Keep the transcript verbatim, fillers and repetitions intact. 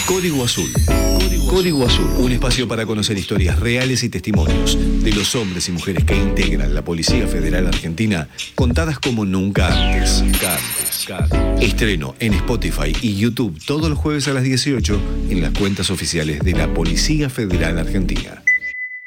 Código Azul. Código Azul, un espacio para conocer historias reales y testimonios de los hombres y mujeres que integran la Policía Federal Argentina, contadas como nunca antes. Nunca antes, nunca antes. Estreno en Spotify y YouTube todos los jueves a las dieciocho en las cuentas oficiales de la Policía Federal Argentina.